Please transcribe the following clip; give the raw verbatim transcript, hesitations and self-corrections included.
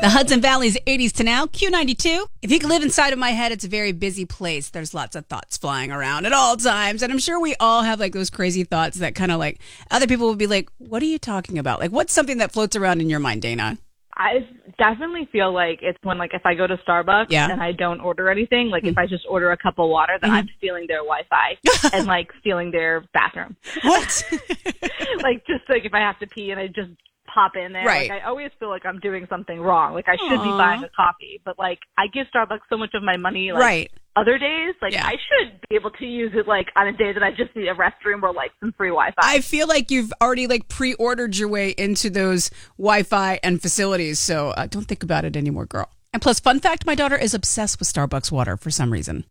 The Hudson Valley's eighties to now, Q ninety-two. If you could live inside of my head, it's a very busy place. There's lots of thoughts flying around at all times. And I'm sure we all have like those crazy thoughts that kind of like other people will be like, what are you talking about? Like, what's something that floats around in your mind, Dana? I definitely feel like it's when, like, if I go to Starbucks yeah. and I don't order anything, like, mm-hmm. if I just order a cup of water, then mm-hmm. I'm stealing their Wi-Fi and, like, stealing their bathroom. What? Like, just, like, if I have to pee and I just pop in there. Right. Like, I always feel like I'm doing something wrong. Like, I should Aww. be buying a coffee, but, like, I give Starbucks so much of my money, like, right. other days, like, yeah. I should be able to use it, like, on a day that I just need a restroom or, like, some free Wi-Fi. I feel like you've already, like, pre-ordered your way into those Wi-Fi and facilities, so uh, don't think about it anymore, girl. And plus, fun fact, my daughter is obsessed with Starbucks water for some reason.